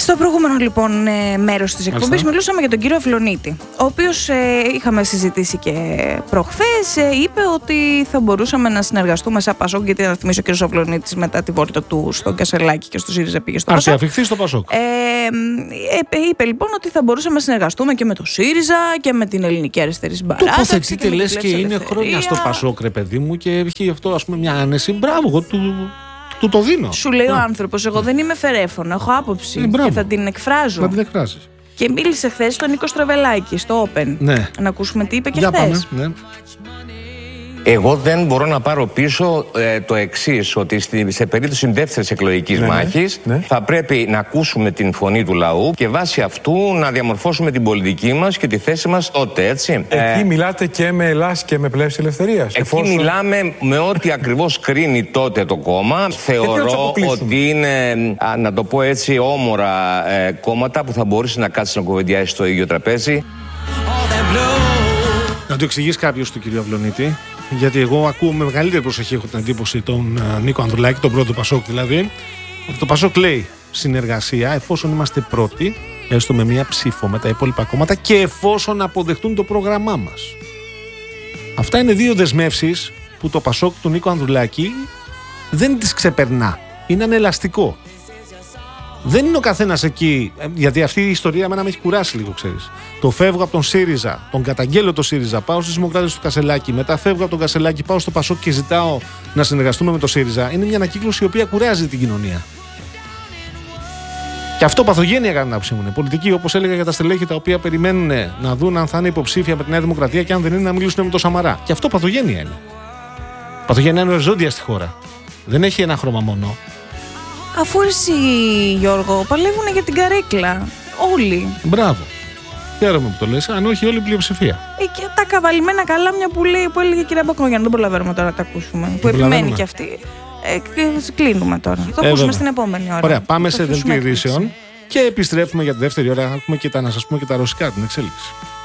Στο προηγούμενο λοιπόν μέρος της εκπομπής μιλούσαμε για τον κύριο Αυλωνίτη, ο οποίος είχαμε συζητήσει και προχθές, είπε ότι θα μπορούσαμε να συνεργαστούμε σαν Πασόκ, γιατί να θυμίσω ο κύριος Αυλωνίτης μετά τη βόλτα του στο Κασελάκι και στο ΣΥΡΙΖΑ πήγε στο Πασόκ. Αφιχθεί στο Πασόκ. Είπε λοιπόν ότι θα μπορούσαμε να συνεργαστούμε και με το ΣΥΡΙΖΑ και με την Ελληνική Αριστερή Συμπαράταξη. Τοποθετείτε λες και είναι χρόνια στο Πασόκ, ρε παιδί μου, και έχει αυτό, ας πούμε, μια άνεση. Μπράβο, εγώ του το δίνω. Σου λέει ο άνθρωπος, εγώ δεν είμαι φερέφωνο, έχω άποψη και θα την εκφράζω. Να την εκφράσεις. Και μίλησε χθες στον Νίκο Στραβελάκη, στο Open. Ναι. Να ακούσουμε τι είπε και για χθες. Πάμε, ναι. Εγώ δεν μπορώ να πάρω πίσω το εξής, ότι σε περίπτωση δεύτερης εκλογικής μάχης θα πρέπει να ακούσουμε την φωνή του λαού και βάσει αυτού να διαμορφώσουμε την πολιτική μας και τη θέση μας τότε, έτσι. Εκεί μιλάτε και με Ελλάς και με Πλεύση Ελευθερίας. Εκεί μιλάμε με ό,τι ακριβώς κρίνει τότε το κόμμα. Θεωρώ ότι είναι, να το πω έτσι, όμορα κόμματα που θα μπορούσε να κάτσει να κουβεντιάσει στο ίδιο τραπέζι. Να το εξηγήσει κάποιος του κύριο Αυλωνίτη, γιατί εγώ ακούω με μεγαλύτερη προσοχή, έχω την εντύπωση, τον Νίκο Ανδρουλάκη, τον πρώτο Πασόκ δηλαδή, ότι το Πασόκ λέει συνεργασία εφόσον είμαστε πρώτοι, έστω με μία ψήφο με τα υπόλοιπα κόμματα, και εφόσον αποδεχτούν το πρόγραμμά μας. Αυτά είναι δύο δεσμεύσεις που το Πασόκ του Νίκο Ανδρουλάκη δεν τις ξεπερνά. Είναι ανελαστικό. Δεν είναι ο καθένας εκεί, γιατί αυτή η ιστορία εμένα με έχει κουράσει λίγο, ξέρεις. Το φεύγω από τον ΣΥΡΙΖΑ, τον καταγγέλλω το ΣΥΡΙΖΑ, πάω στους Δημοκράτες του Κασελάκη, μετά φεύγω από τον Κασελάκη, πάω στο Πασόκ και ζητάω να συνεργαστούμε με το ΣΥΡΙΖΑ. Είναι μια ανακύκλωση η οποία κουράζει την κοινωνία. Και αυτό παθογένεια κατά την άποψή μου είναι. Πολιτική, όπως έλεγα για τα στελέχη τα οποία περιμένουν να δουν αν θα είναι υποψήφια με τη Νέα Δημοκρατία και αν δεν είναι να μιλήσουν με τον Σαμαρά. Και αυτό παθογένεια είναι. Παθογένεια είναι οριζόντια στη χώρα. Δεν έχει ένα χρώμα μόνο. Αφού εσύ, Γιώργο, παλεύουν για την καρέκλα. Όλοι. Μπράβο. Χαίρομαι που το λες, αν όχι όλη η πλειοψηφία. Και τα καβαλημένα καλάμια που έλεγε η κυρία Μπακογιάννη, δεν προλαβαίνουμε τώρα να τα ακούσουμε. Που επιμένει κι αυτή. Κλείνουμε τώρα. Θα το ακούσουμε στην επόμενη ώρα. Ωραία, πάμε σε δελτίο ειδήσεων και επιστρέφουμε για τη δεύτερη ώρα. Να πούμε και τα ρωσικά, την εξέλιξη.